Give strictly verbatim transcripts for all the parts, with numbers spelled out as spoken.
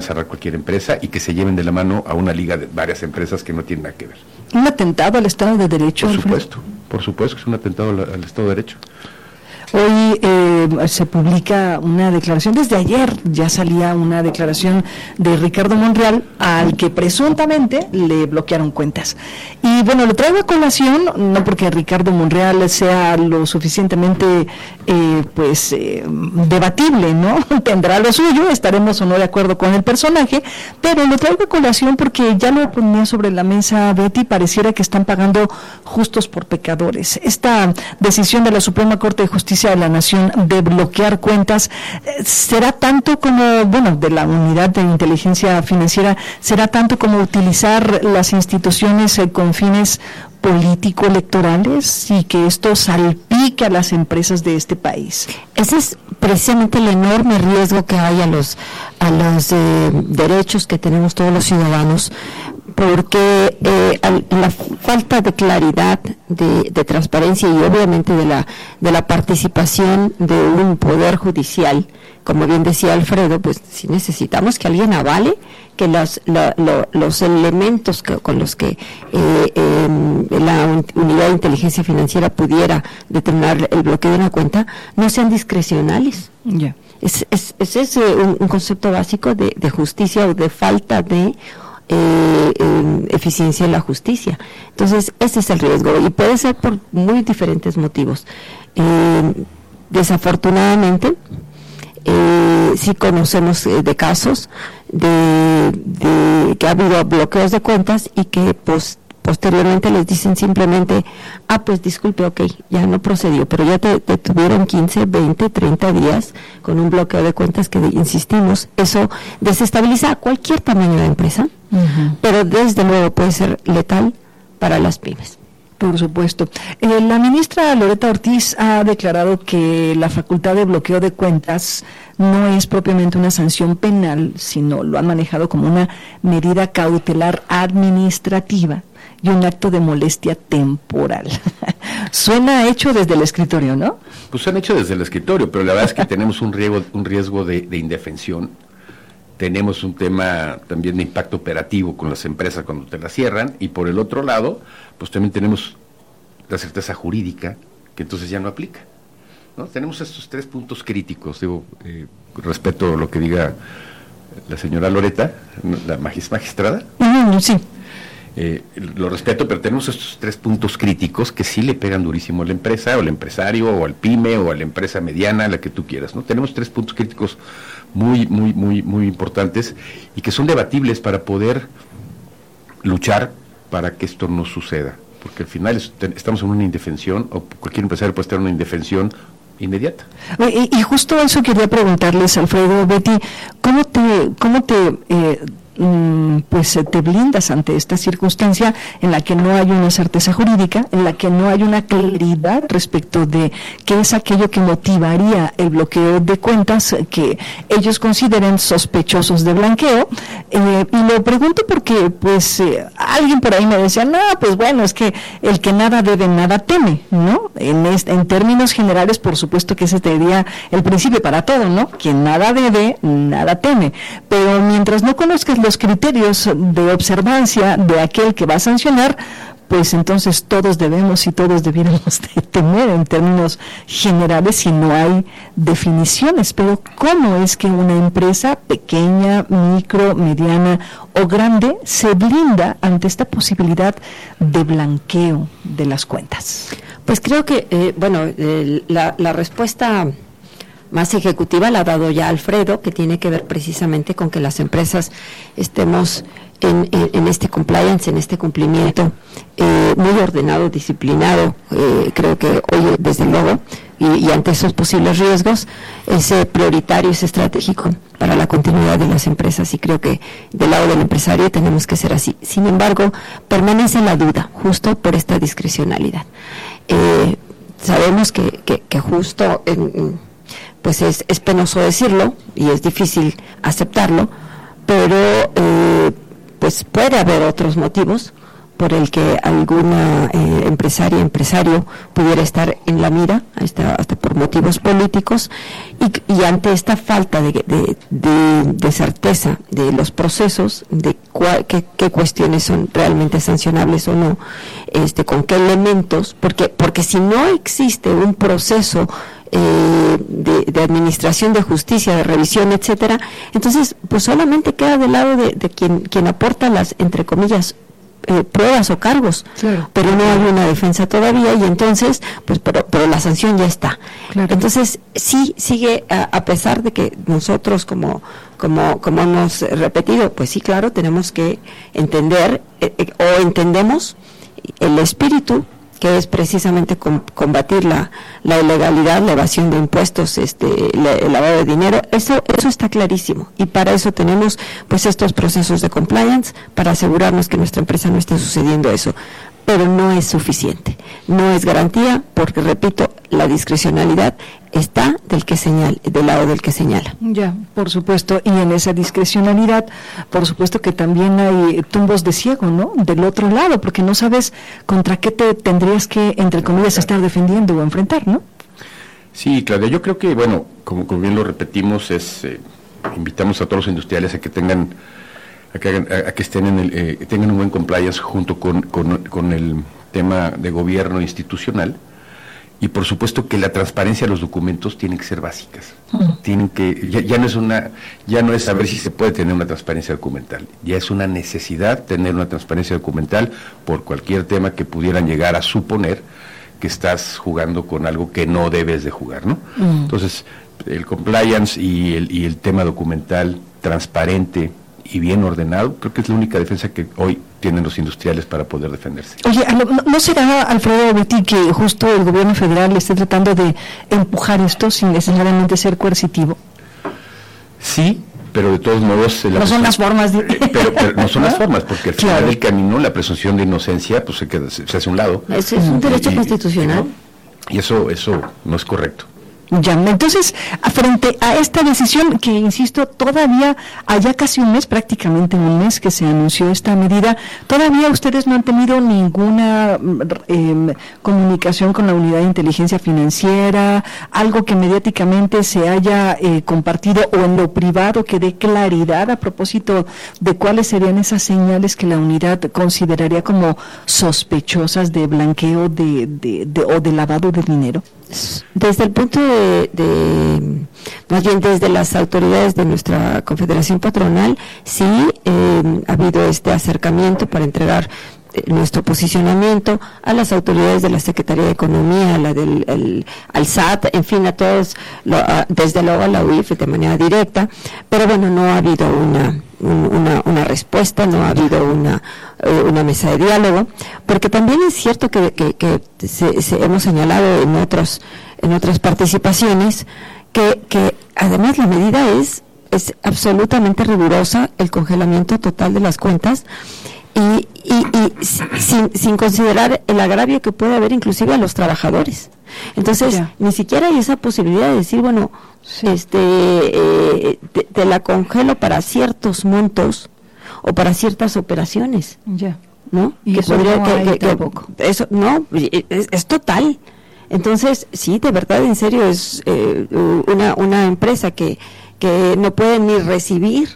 cerrar cualquier empresa y que se lleven de la mano a una liga de varias empresas que no tienen nada que ver. ¿Un atentado al Estado de Derecho? Por Alfredo? supuesto, por supuesto que es un atentado al, al Estado de Derecho. Hoy eh, se publica una declaración, desde ayer ya salía una declaración de Ricardo Monreal al que presuntamente le bloquearon cuentas. Y bueno, lo traigo a colación, no porque Ricardo Monreal sea lo suficientemente eh, pues eh, debatible, ¿no? Tendrá lo suyo, estaremos o no de acuerdo con el personaje, pero lo traigo a colación porque ya lo ponía sobre la mesa Betty, pareciera que están pagando justos por pecadores. Esta decisión de la Suprema Corte de Justicia de la Nación de bloquear cuentas será tanto como, bueno, de la Unidad de Inteligencia Financiera, será tanto como utilizar las instituciones eh, con fines político-electorales y que esto salpique a las empresas de este país. Ese es precisamente el enorme riesgo que hay a los a los eh, derechos que tenemos todos los ciudadanos, porque eh, la falta de claridad, de, de transparencia y obviamente de la de la participación de un poder judicial, como bien decía Alfredo, pues si necesitamos que alguien avale que los, la, lo, los elementos que, con los que eh, eh, la Unidad de Inteligencia Financiera pudiera determinar el bloqueo de una cuenta no sean discrecionales. Yeah. Es, es, es ese un, un concepto básico de, de justicia o de falta de eh, eh, eficiencia en la justicia. Entonces, ese es el riesgo y puede ser por muy diferentes motivos. Eh, desafortunadamente, Eh, sí conocemos eh, de casos de, de que ha habido bloqueos de cuentas y que pues, posteriormente les dicen simplemente, ah, pues disculpe, ok, ya no procedió, pero ya te, te tuvieron quince, veinte, treinta días con un bloqueo de cuentas que, insistimos, eso desestabiliza a cualquier tamaño de empresa, uh-huh. pero desde luego puede ser letal para las pymes. Por supuesto. Eh, la ministra Loretta Ortiz ha declarado que la facultad de bloqueo de cuentas no es propiamente una sanción penal, sino lo han manejado como una medida cautelar administrativa y un acto de molestia temporal. Suena hecho desde el escritorio, ¿no? Pues suena hecho desde el escritorio, pero la verdad es que tenemos un riesgo, un riesgo de, de indefensión. Tenemos un tema también de impacto operativo con las empresas cuando te las cierran, y por el otro lado, pues también tenemos la certeza jurídica, que entonces ya no aplica, ¿no? Tenemos estos tres puntos críticos, digo, eh, respeto lo que diga la señora Loretta, la magis- magistrada, Mm, sí. Eh, lo respeto, pero tenemos estos tres puntos críticos que sí le pegan durísimo a la empresa, o al empresario, o al pyme, o a la empresa mediana, la que tú quieras, ¿no? Tenemos tres puntos críticos muy, muy, muy, muy importantes y que son debatibles para poder luchar para que esto no suceda, porque al final es, te, estamos en una indefensión, o cualquier empresario puede estar en una indefensión inmediata. Y, y justo eso quería preguntarles, Alfredo, Betty, ¿cómo te, cómo te eh, pues te blindas ante esta circunstancia en la que no hay una certeza jurídica, en la que no hay una claridad respecto de qué es aquello que motivaría el bloqueo de cuentas que ellos consideren sospechosos de blanqueo? Eh, y lo pregunto porque pues eh, alguien por ahí me decía, no, pues bueno, es que el que nada debe, nada teme, ¿no? En, este, en términos generales, por supuesto que ese sería el principio para todo, ¿no? Quien nada debe, nada teme. Pero mientras no conozcas los criterios de observancia de aquel que va a sancionar, pues entonces todos debemos y todos debiéramos de temer en términos generales si no hay definiciones. Pero ¿cómo es que una empresa pequeña, micro, mediana o grande se blinda ante esta posibilidad de blanqueo de las cuentas? Pues creo que, eh, bueno, eh, la, la respuesta más ejecutiva la ha dado ya Alfredo, que tiene que ver precisamente con que las empresas estemos en, en, en este compliance, en este cumplimiento eh, muy ordenado, disciplinado. Eh, creo que hoy, desde luego, y, y ante esos posibles riesgos, es eh, prioritario, es estratégico para la continuidad de las empresas, y creo que del lado del empresario tenemos que ser así. Sin embargo, permanece la duda, justo por esta discrecionalidad. Eh, sabemos que, que, que justo en pues es, es penoso decirlo y es difícil aceptarlo, pero eh, pues puede haber otros motivos por el que alguna eh, empresaria, empresario pudiera estar en la mira, hasta, hasta por motivos políticos, y, y ante esta falta de, de, de, de certeza de los procesos, de cua, qué, qué cuestiones son realmente sancionables o no, este, con qué elementos, porque, porque si no existe un proceso Eh, de, de administración de justicia, de revisión, etcétera, entonces pues solamente queda del lado de, de quien quien aporta las, entre comillas, eh, pruebas o cargos, claro, pero no hay una defensa todavía, y entonces pues pero pero la sanción ya está. Claro. Entonces sí sigue a, a pesar de que nosotros como como como hemos repetido, pues sí, claro, tenemos que entender eh, eh, o entendemos el espíritu, que es precisamente com, combatir la, la ilegalidad, la evasión de impuestos, este, la, el lavado de dinero. Eso eso está clarísimo, y para eso tenemos pues estos procesos de compliance, para asegurarnos que nuestra empresa no esté sucediendo eso. Pero no es suficiente, no es garantía, porque repito, la discrecionalidad está del que señala, del lado del que señala. Ya, por supuesto, y en esa discrecionalidad, por supuesto que también hay tumbos de ciego, ¿no? Del otro lado, porque no sabes contra qué te tendrías que, entre comillas, estar defendiendo o enfrentar, ¿no? Sí, Claudia, yo creo que, bueno, como, como bien lo repetimos, es eh, invitamos a todos los industriales a que tengan a que, hagan, a, a que estén en el, eh, tengan un buen compliance junto con, con, con el tema de gobierno institucional, y por supuesto que la transparencia de los documentos tiene que ser básicas. Uh-huh. Tienen que ya, ya no es una ya no es saber si se puede tener una transparencia documental, ya es una necesidad tener una transparencia documental por cualquier tema que pudieran llegar a suponer que estás jugando con algo que no debes de jugar, ¿no? Uh-huh. Entonces, el compliance y el y el tema documental transparente y bien ordenado, creo que es la única defensa que hoy tienen los industriales para poder defenderse. Oye, ¿no, no será, Alfredo Betti, que justo el gobierno federal esté tratando de empujar esto sin necesariamente ser coercitivo? Sí, pero de todos modos... No son las formas. De... Eh, pero, pero no son las formas, porque al final claro. del camino la presunción de inocencia pues se, queda, se, se hace a un lado. Ese es un derecho y, constitucional. Y, y eso, eso no es correcto. Ya, entonces, frente a esta decisión, que insisto, todavía allá casi un mes, prácticamente un mes que se anunció esta medida, todavía ustedes no han tenido ninguna eh, comunicación con la unidad de inteligencia financiera, algo que mediáticamente se haya eh, compartido, o en lo privado que dé claridad a propósito de cuáles serían esas señales que la unidad consideraría como sospechosas de blanqueo de, de, de, o de lavado de dinero. Desde el punto de, de, más bien desde las autoridades de nuestra Confederación Patronal, sí eh, ha habido este acercamiento para entregar eh, nuestro posicionamiento a las autoridades de la Secretaría de Economía, a la del el, al S A T, en fin, a todos, lo, a, desde luego a la U I F de manera directa, pero bueno, no ha habido una una, una respuesta, no ha habido una una mesa de diálogo, porque también es cierto que, que, que se, se hemos señalado en otros en otras participaciones que, que además la medida es es absolutamente rigurosa, el congelamiento total de las cuentas, y, y, y sin, sin considerar el agravio que puede haber inclusive a los trabajadores. Entonces, yeah. ni siquiera hay esa posibilidad de decir, bueno, sí. este eh, te, te la congelo para ciertos montos o para ciertas operaciones, ya, ¿no? Y que eso podría no que, hay que, que tampoco. Eso no es, es total. Entonces, sí, de verdad, en serio, es eh, una una empresa que que no puede ni recibir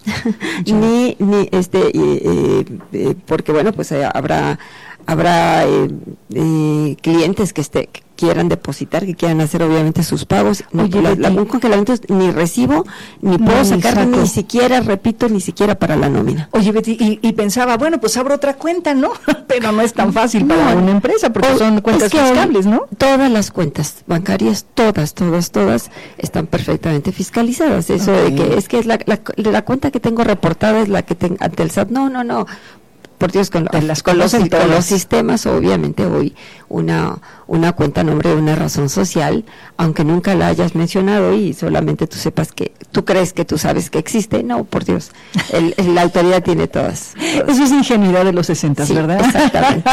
ni ni este eh, eh, eh, porque bueno, pues eh, habrá habrá eh, eh, clientes que este que quieran depositar, que quieran hacer obviamente sus pagos. No, Oye, la, la, un congelamiento ni recibo, ni puedo no, sacar saco. ni siquiera, repito, ni siquiera para la nómina. Oye, Betty, y, y pensaba, bueno, pues abro otra cuenta, ¿no? Pero no es tan fácil no, para una empresa, porque o, son cuentas es fiscales, ¿no? Todas las cuentas bancarias, todas, todas, todas, están perfectamente fiscalizadas. Eso okay. de que es que es la, la, la cuenta que tengo reportada es la que tengo ante el S A T. No, no, no. Por Dios, con, las con, los, con los sistemas, obviamente hoy una una cuenta a nombre de una razón social, aunque nunca la hayas mencionado y solamente tú sepas que, tú crees que tú sabes que existe, no, por Dios, el, el, la autoridad tiene todas, todas. Eso es ingenuidad de los sesentas, sí, ¿verdad? Exactamente.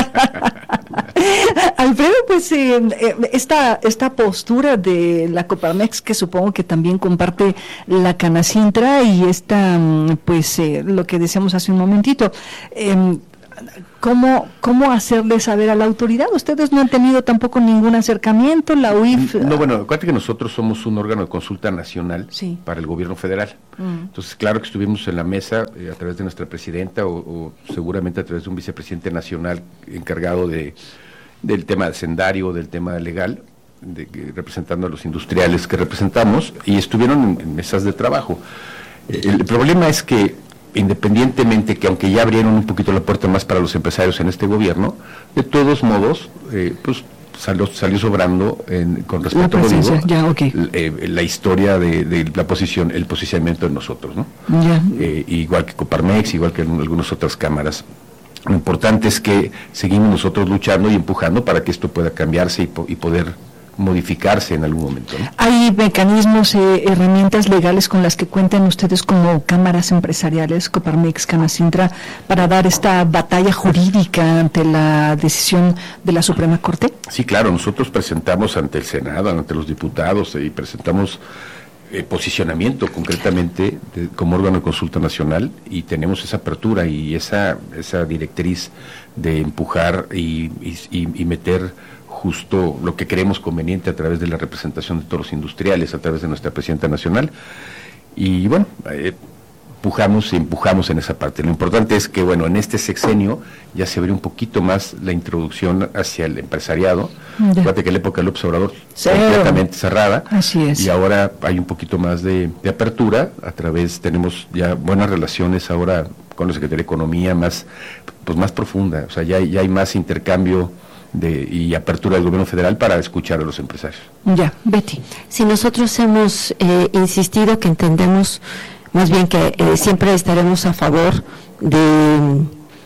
Alfredo, pues eh, esta esta postura de la Coparmex, que supongo que también comparte la Canacintra, y esta, pues eh, lo que decíamos hace un momentito, eh, ¿cómo, ¿cómo hacerle saber a la autoridad? Ustedes no han tenido tampoco ningún acercamiento, la U I F... No, bueno, acuérdate que nosotros somos un órgano de consulta nacional sí. para el gobierno federal. Mm. Entonces, claro que estuvimos en la mesa eh, a través de nuestra presidenta o, o seguramente a través de un vicepresidente nacional encargado de del tema hacendario, del tema legal, de, de, representando a los industriales que representamos, y estuvieron en, en mesas de trabajo. Eh, el problema es que, independientemente que aunque ya abrieron un poquito la puerta más para los empresarios en este gobierno, de todos modos, eh, pues salió, salió sobrando en, con respecto a lo digo, ya, okay. eh, la historia de, de la posición, el posicionamiento de nosotros, ¿no? Ya. Eh, igual que Coparmex, igual que en algunas otras cámaras. Lo importante es que seguimos nosotros luchando y empujando para que esto pueda cambiarse y, po y poder modificarse en algún momento, ¿no? ¿Hay mecanismos, eh, herramientas legales con las que cuentan ustedes como cámaras empresariales, Coparmex, Canacintra, para dar esta batalla jurídica ante la decisión de la Suprema Corte? Sí, claro, nosotros presentamos ante el Senado, ante los diputados, y presentamos eh, posicionamiento concretamente de, como órgano de consulta nacional, y tenemos esa apertura y esa, esa directriz de empujar y, y, y meter justo lo que creemos conveniente a través de la representación de todos los industriales, a través de nuestra presidenta nacional, y bueno, eh, empujamos y empujamos en esa parte. Lo importante es que, bueno, en este sexenio ya se abrió un poquito más la introducción hacia el empresariado. Fíjate que la época de López Obrador sí. completamente cerrada. Así es. Y ahora hay un poquito más de, de apertura, a través, tenemos ya buenas relaciones ahora con la Secretaría de Economía, más, pues más profunda, o sea, ya, ya hay más intercambio de, y apertura del gobierno federal para escuchar a los empresarios. Ya, Betty. Si nosotros hemos eh, insistido que entendemos, más bien que eh, siempre estaremos a favor de,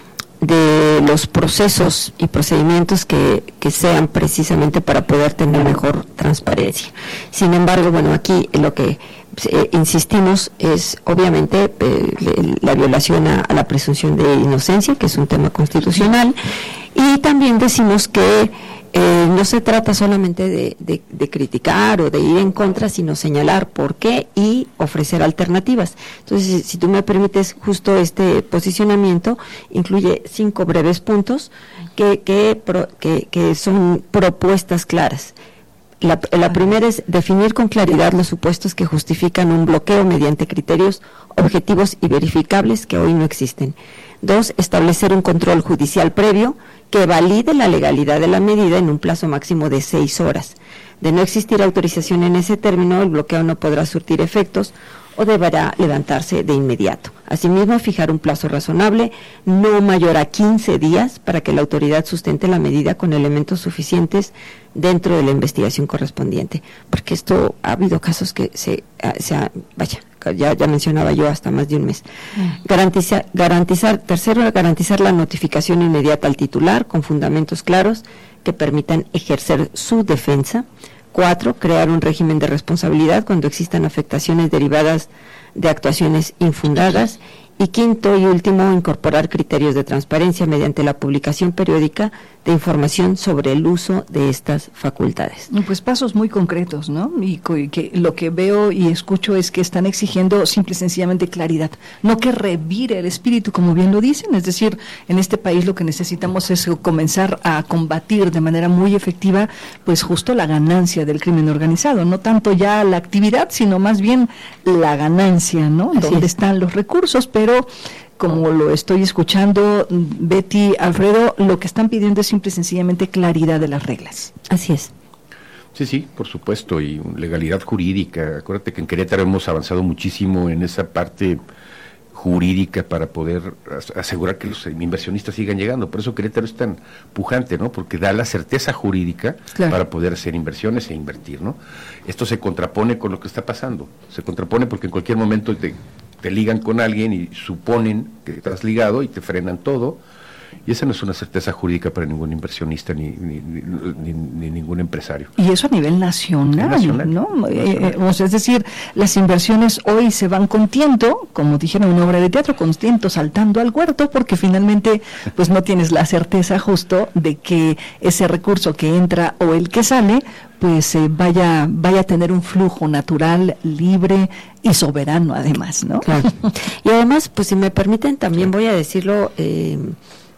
de los procesos y procedimientos que, que sean precisamente para poder tener mejor transparencia. Sin embargo, bueno, aquí lo que eh, insistimos es obviamente eh, la violación a, a la presunción de inocencia, que es un tema constitucional, y también decimos que Eh, no se trata solamente de, de, de criticar o de ir en contra, sino señalar por qué y ofrecer alternativas. Entonces, si, si tú me permites, justo este posicionamiento incluye cinco breves puntos que, que, pro, que, que son propuestas claras. La, la primera es definir con claridad los supuestos que justifican un bloqueo mediante criterios objetivos y verificables que hoy no existen. Dos, establecer un control judicial previo que valide la legalidad de la medida en un plazo máximo de seis horas. De no existir autorización en ese término, el bloqueo no podrá surtir efectos o deberá levantarse de inmediato. Asimismo, fijar un plazo razonable, no mayor a quince días, para que la autoridad sustente la medida con elementos suficientes dentro de la investigación correspondiente. Porque esto, ha habido casos que se, se ha, vaya, ya, ya mencionaba yo, hasta más de un mes. Mm. Garantiza, garantizar, tercero, garantizar la notificación inmediata al titular con fundamentos claros que permitan ejercer su defensa. Cuatro, crear un régimen de responsabilidad cuando existan afectaciones derivadas de actuaciones infundadas. Y quinto y último, incorporar criterios de transparencia mediante la publicación periódica de información sobre el uso de estas facultades. Pues pasos muy concretos, ¿no? Y que lo que veo y escucho es que están exigiendo simple y sencillamente claridad, no que revire el espíritu, como bien lo dicen. Es decir, en este país lo que necesitamos es comenzar a combatir de manera muy efectiva, pues justo la ganancia del crimen organizado, no tanto ya la actividad, sino más bien la ganancia, ¿no? Dónde están los recursos, pero como lo estoy escuchando, Betty, Alfredo, lo que están pidiendo es simple y sencillamente claridad de las reglas. Así es. Sí, sí, por supuesto, y legalidad jurídica. Acuérdate que en Querétaro hemos avanzado muchísimo en esa parte jurídica para poder asegurar que los inversionistas sigan llegando. Por eso Querétaro es tan pujante, ¿no? Porque da la certeza jurídica, claro, para poder hacer inversiones e invertir, ¿no? Esto se contrapone con lo que está pasando. Se contrapone porque en cualquier momento te, te ligan con alguien y suponen que estás ligado y te frenan todo. Y esa no es una certeza jurídica para ningún inversionista ni, ni, ni, ni, ni ningún empresario. Y eso a nivel nacional, nacional ¿no? Nacional. Eh, o sea, es decir, las inversiones hoy se van con tiento, como dijeron en una obra de teatro, con tiento saltando al huerto, porque finalmente pues no tienes la certeza justo de que ese recurso que entra o el que sale pues eh, vaya vaya a tener un flujo natural, libre y soberano además, ¿no? Claro. Y además, pues si me permiten, también voy a decirlo eh,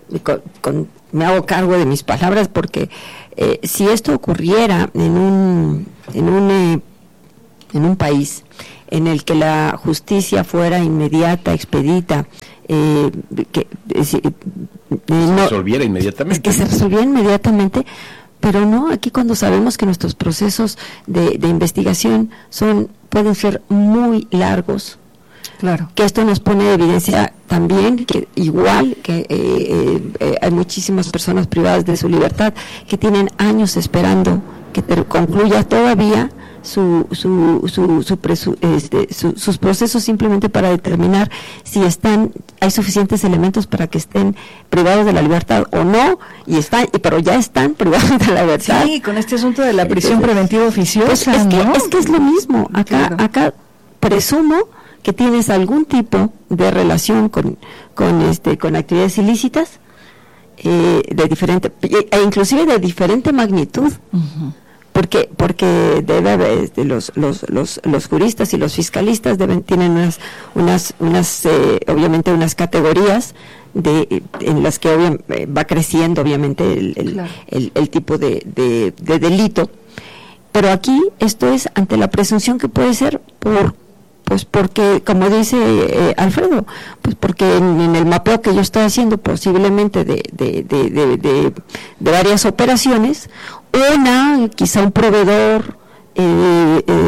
con, con, me hago cargo de mis palabras, porque eh, si esto ocurriera en un en un eh, en un país en el que la justicia fuera inmediata, expedita, eh, que eh, se no, resolviera inmediatamente, que se resolviera inmediatamente, pero no, aquí cuando sabemos que nuestros procesos de, de investigación son pueden ser muy largos. Claro. Que esto nos pone de evidencia también que igual que eh, eh, eh, hay muchísimas personas privadas de su libertad que tienen años esperando que ter- concluya todavía su, su, su, su presu- este, su, sus procesos, simplemente para determinar si están hay suficientes elementos para que estén privados de la libertad o no, y están pero ya están privados de la libertad. Sí, con este asunto de la prisión Entonces, preventiva oficiosa, pues es, que, ¿no? es que es lo mismo. Acá, Claro. acá presumo que tienes algún tipo de relación con con este con actividades ilícitas eh, de diferente e inclusive de diferente magnitud. Uh-huh. Porque porque debe haber, este, los los los los juristas y los fiscalistas deben tienen unas unas unas eh, obviamente unas categorías de en las que obvia, eh, va creciendo obviamente el el, Claro. el, el tipo de, de, de delito, pero aquí esto es ante la presunción que puede ser por pues porque, como dice eh, Alfredo, pues porque en, en el mapeo que yo estoy haciendo posiblemente de, de, de, de, de, de varias operaciones, una, quizá un proveedor, eh, eh,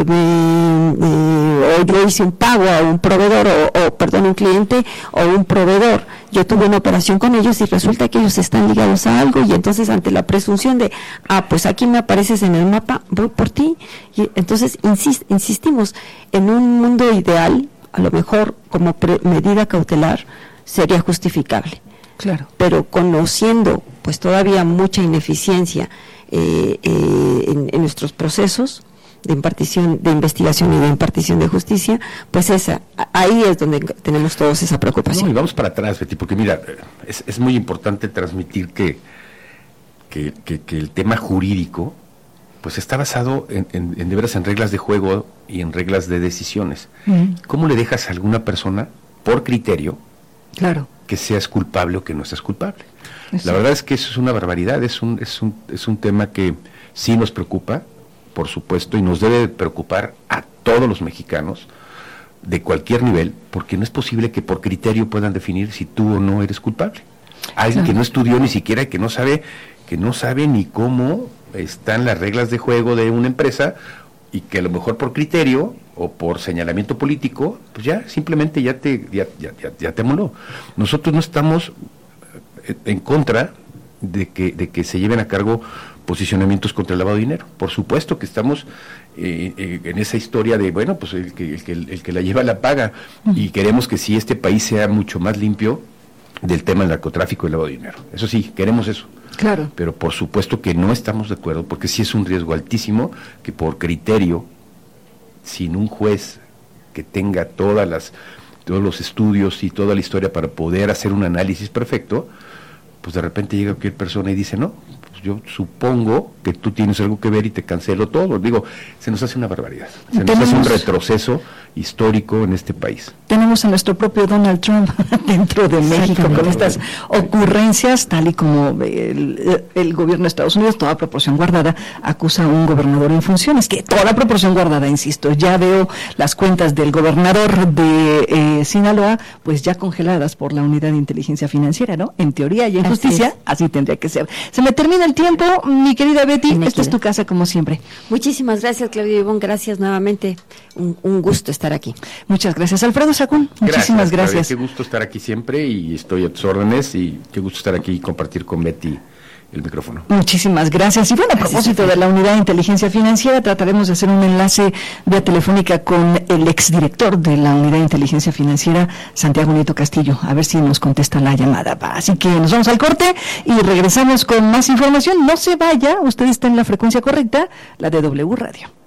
eh, o yo hice un pago a un proveedor, o, o perdón, un cliente o un proveedor, yo tuve una operación con ellos y resulta que ellos están ligados a algo, y entonces ante la presunción de, ah, pues aquí me apareces en el mapa, voy por ti, y entonces insist, insistimos, en un mundo ideal, a lo mejor como pre- medida cautelar sería justificable. Claro. Pero conociendo pues todavía mucha ineficiencia eh, eh, en, en nuestros procesos de impartición, de investigación y de impartición de justicia, pues esa, ahí es donde tenemos todos esa preocupación. No, y vamos para atrás, Betty, porque mira, es, es muy importante transmitir que, que, que, que el tema jurídico pues está basado en, en, en de veras en reglas de juego y en reglas de decisiones. Uh-huh. ¿Cómo le dejas a alguna persona, por criterio, Claro. que seas culpable o que no seas culpable? Eso. La verdad es que eso es una barbaridad, es un, es un, es un tema que sí nos preocupa, por supuesto, y nos debe preocupar a todos los mexicanos de cualquier nivel, porque no es posible que por criterio puedan definir si tú o no eres culpable. Alguien Claro. que no estudió ni siquiera, que no sabe, que no sabe ni cómo están las reglas de juego de una empresa, y que a lo mejor por criterio o por señalamiento político, pues ya simplemente ya te ya, ya, ya, ya te moló. Nosotros no estamos en contra de que de que se lleven a cargo posicionamientos contra el lavado de dinero. Por supuesto que estamos eh, eh, en esa historia de, bueno, pues el que, el que, el que la lleva la paga, y queremos que sí este país sea mucho más limpio del tema del narcotráfico y el lavado de dinero. Eso sí, queremos eso. Claro. Pero por supuesto que no estamos de acuerdo, porque sí es un riesgo altísimo que por criterio, sin un juez que tenga todas las todos los estudios y toda la historia para poder hacer un análisis perfecto, pues de repente llega cualquier persona y dice, no, pues yo supongo que tú tienes algo que ver y te cancelo todo. Digo, se nos hace una barbaridad, se nos hace un retroceso histórico en este país. Tenemos a nuestro propio Donald Trump dentro de México con estas ocurrencias, tal y como el, el gobierno de Estados Unidos, toda proporción guardada, acusa a un gobernador en funciones, que toda proporción guardada, insisto, ya veo las cuentas del gobernador de eh, Sinaloa, pues ya congeladas por la Unidad de Inteligencia Financiera, ¿no? En teoría y en Así justicia, es. así tendría que ser. Se me termina el tiempo, mi querida Betty, Inequidad. esta es tu casa como siempre. Muchísimas gracias, Claudia Ivonne, gracias nuevamente, un, un gusto estar aquí. Muchas gracias. Alfredo Sacún, muchísimas Claudia, gracias. Qué gusto estar aquí siempre y estoy a tus órdenes, y qué gusto estar aquí y compartir con Betty el micrófono. Muchísimas gracias. Y bueno, a Gracias, propósito Alfredo. de la Unidad de Inteligencia Financiera, trataremos de hacer un enlace vía telefónica con el exdirector de la Unidad de Inteligencia Financiera, Santiago Nieto Castillo, a ver si nos contesta la llamada. Así que nos vamos al corte y regresamos con más información. No se vaya, usted está en la frecuencia correcta, la de W Radio.